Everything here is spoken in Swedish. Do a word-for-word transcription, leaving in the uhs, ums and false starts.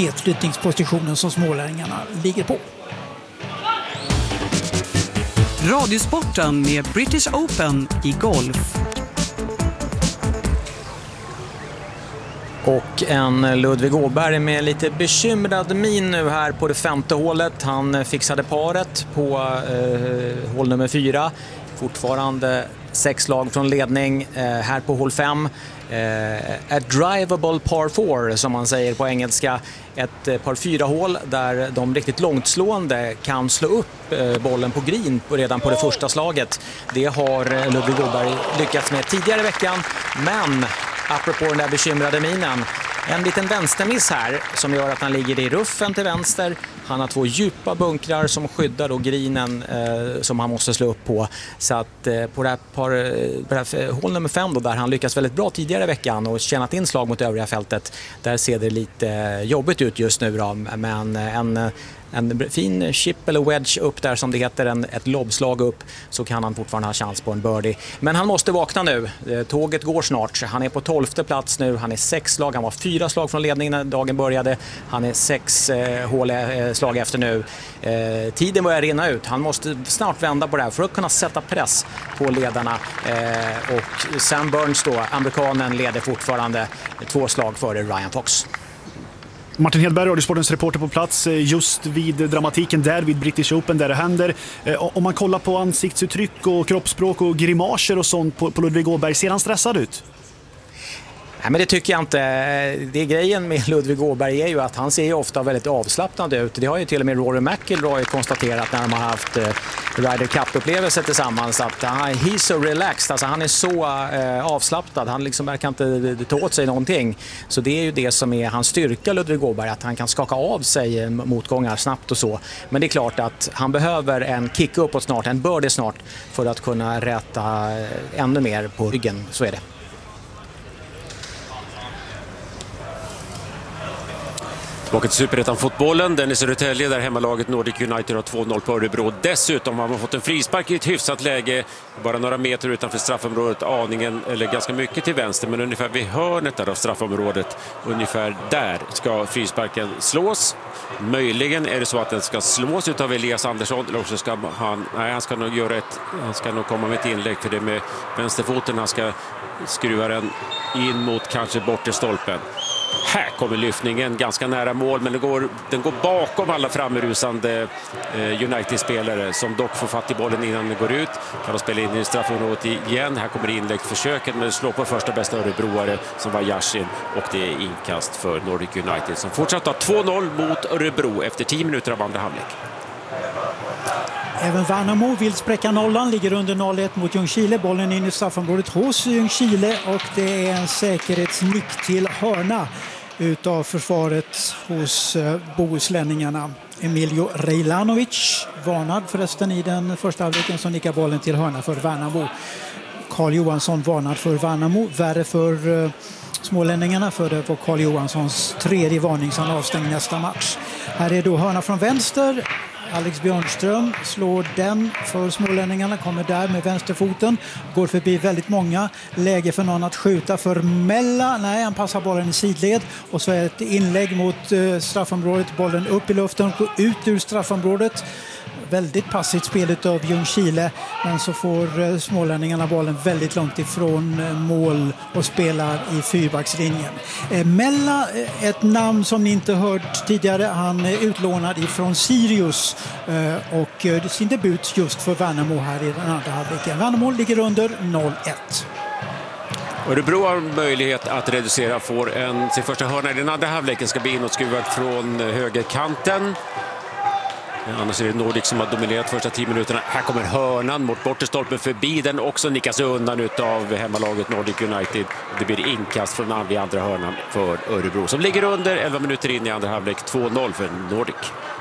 nedflyttningspositionen som smålänningarna ligger på. Radiosporten med British Open i golf. Och en Ludvig Åberg med lite bekymrad min nu här på det femte hålet. Han fixade paret på eh, hål nummer fyra. Fortfarande sex slag från ledning eh, här på hål fem. Eh, a drivable par four som man säger på engelska. Ett eh, par fyra hål där de riktigt långtslående kan slå upp eh, bollen på green på, redan på det första slaget. Det har Ludvig Åberg lyckats med tidigare i veckan, men apropå den där bekymrade minen, en liten vänstermiss här som gör att han ligger i ruffen till vänster. Han har två djupa bunkrar som skyddar då grinen eh, som han måste slå upp på. Så att eh, på det här, par, på det här hål nummer fem då, där han lyckas väldigt bra tidigare i veckan och tjänat in slag mot övriga fältet, där ser det lite jobbigt ut just nu då. Men en en fin chip eller wedge upp där som det heter, en, ett lobbslag upp, så kan han fortfarande ha chans på en birdie. Men han måste vakna nu. Tåget går snart. Han är på tolfte plats nu. Han är sex slag. Han var fyra slag från ledningen när dagen började. Han är sex eh, hål eh, slag efter nu. Eh, tiden börjar rinna ut. Han måste snart vända på det här för att kunna sätta press på ledarna. Eh, och Sam Burns då, amerikanen, leder fortfarande två slag före Ryan Fox. Martin Hedberg, Radiosportens reporter på plats just vid dramatiken där vid British Open där det händer. Om man kollar på ansiktsuttryck och kroppsspråk och grimaser och sånt på, på Ludvig Åberg, ser han stressad ut? Nej, men det tycker jag inte. Det är grejen med Ludvig Åberg är ju att han ser ju ofta väldigt avslappnad ut. Det har ju till och med Rory McIlroy konstaterat när de har haft eh, Ryder Cup-upplevelser tillsammans, att han, he's so relaxed, alltså han är så eh, avslappnad. Han liksom verkar inte ta åt sig någonting. Så det är ju det som är hans styrka, Ludvig Åberg, att han kan skaka av sig motgångar snabbt och så. Men det är klart att han behöver en kick uppåt snart, en birdie snart, för att kunna rätta ännu mer på ryggen. Så är det. Tillbaka till Superettan-fotbollen. Den i Södertälje där hemmalaget Nordic United har två noll på Örebro. Dessutom har man fått en frispark i ett hyfsat läge. Bara några meter utanför straffområdet. Aningen, eller ganska mycket till vänster. Men ungefär vid hörnet där av straffområdet. Ungefär där ska frisparken slås. Möjligen är det så att den ska slås utav Elias Andersson. Eller också ska han... Nej, han ska nog göra ett... Han ska nog komma med ett inlägg. För det med vänsterfoten. Han ska skruva den in mot kanske bortre stolpen. Här kommer lyftningen ganska nära mål, men den går, den går bakom alla framrusande eh, United-spelare som dock får fatt i bollen innan den går ut. Kan de spela in i straffområdet igen. Här kommer inläggsförsöket, men det slår på första bästa örebroare som var Yashin, och det är inkast för Nordic United som fortsatt har två noll mot Örebro efter tio minuter av andra halvlek. Även Värnamo vill spräcka nollan, ligger under noll ett mot Ljungskile. Bollen in i straffområdet hos Ljungskile, och det är en säkerhetsnick till hörna utav försvaret hos bohuslänningarna. Emilio Rejlanovic, varnad förresten i den första halvleken, som nickar bollen till hörna för Värnamo. Karl Johansson varnad för Värnamo, värre för smålänningarna, för det var Karl Johanssons tredje varning som avstängd nästa match. Här är då hörna från vänster. Alex Björnström slår den för smålänningarna, kommer där med vänsterfoten, går förbi väldigt många, läge för någon att skjuta för Mella, nej, han passar bollen i sidled, och så är ett inlägg mot straffområdet, bollen upp i luften, går ut ur straffområdet. Väldigt passivt spel av Ljungskile, men så får smålänningarna bollen väldigt långt ifrån mål och spelar i fyrbackslinjen. Mella, ett namn som ni inte hört tidigare, han är utlånad ifrån Sirius och sin debut just för Värnamo här i den andra halvleken. Värnamo ligger under noll ett. Örebro har möjlighet att reducera, får en, sin första hörna i den andra halvleken, ska bli inåtskruvad från högerkanten. Annars är det Nordic som har dominerat första tio minuterna. Här kommer hörnan mot bortestolpen förbi. Den också nickas undan av hemmalaget Nordic United. Det blir inkast från andra hörnan för Örebro, som ligger under elva minuter in i andra halvlek. två noll för Nordic.